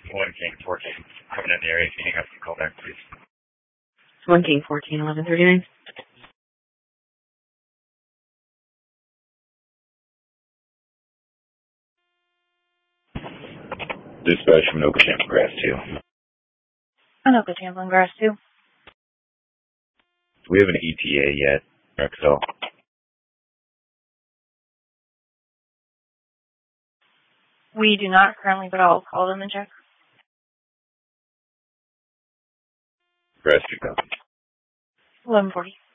1 King 14. Coming in the area. If you hang up and call back, please. 1 King 14, 1139. Dispatch from Oka Champlin Grass 2. Anoka Champlin Grass 2. Do we have an ETA yet, Rexall? We do not currently, but I'll call them and check. Grass 2 copy. 1140.